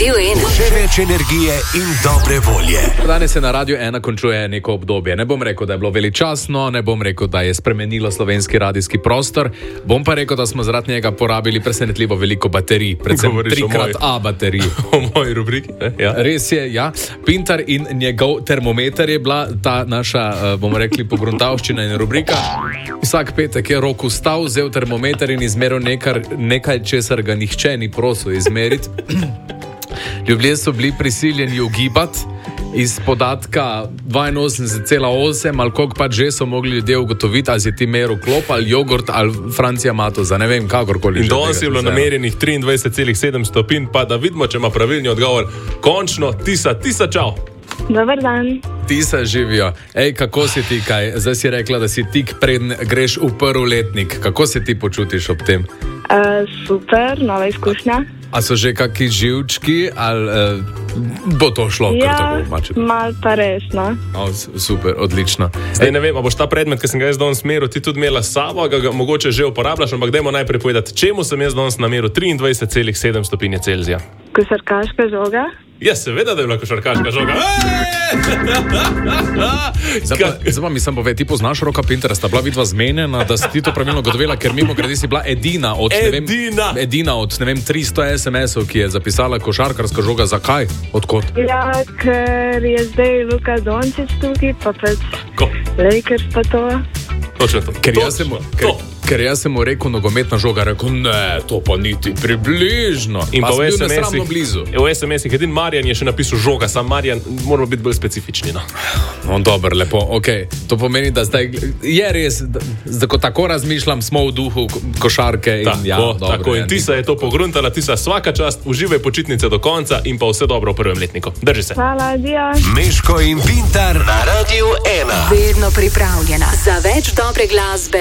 Radio 1. Še več energije in dobre volje. Danes se na Radio 1 končuje neko obdobje. Ne bom rekel, da je bilo veličastno, ne bom rekel, da je spremenilo slovenski radijski prostor, bom pa rekel, da smo zaradi njega porabili presenetljivo veliko baterij, predvsem 3x baterij. O moji rubriki, ja. Res je, ja. Pintar in njegov termometer je bila ta naša, bomo rekli, pogruntavščina in rubrika. Vsak petek je Rok vstal, vzel termometer in izmeril nekaj, česar ga nihče ni prosil izmeriti. Ljudje so bili prisiljeni ugibati iz podatka 82,8 ali koliko pač že so mogli ljudje ugotoviti, ali si ti meril klop ali jogurt ali Francija Matoza, ne vem, kakorkoli. In danes je bilo namerjenih 23,7 stopinj, pa da vidimo, če ima pravilni odgovor. Končno, Tisa, čau! Dobar dan. Tisa, živijo. Ej, kako si ti kaj? Zdaj si rekla, da si tik preden greš v prvi letnik. Kako se ti počutiš ob tem? Super, nova izkušnja. A so že kakšni živčki ali bo to šlo? Ja, malo pa res, no. Super, odlično. Zdaj ne vem, a boš ta predmet, ki sem ga jaz danes meril, ti tudi imela s sabo, ga mogoče že uporabljaš, ampak dajmo najprej povedati, čemu sem jaz danes nameril 23,7 stopinje Celzija. Košarkaška žoga? Ja, seveda, da je bila košarkaška žoga. Zdaj pa mi sem povej, ti poznaš Roka Pintera, sta bila vidva zmenjena, da si ti to pravilno gotovila, ker mimo grede si bila edina od, edina od 300 SMS-ov, ki je zapisala košarkarska žoga. Zakaj? Odkot? Ja, ker je zdaj Luka Dončić tukaj, pa pač Lakers pa to. Točno to. Ker jaz sem mu rekel nogometna žoga, rekel, ne, to pa niti približno. In pa pa v sem bil nesramno blizu. V SMS-ih edin Marjan je še napisal žoga, sam Marjan moramo biti bolj specifični. No, dobro, lepo, ok. To pomeni, da zdaj je res, da ko tako razmišljam, smo v duhu košarke. Tako, in Tisa je to pogruntala. Tisa, svaka čast, uživaj počitnice do konca in pa vse dobro v prvem letniku. Drži se. Hvala, adio. Meško in Pintar na Radio 1. Vedno pripravljena za več dobre glasbe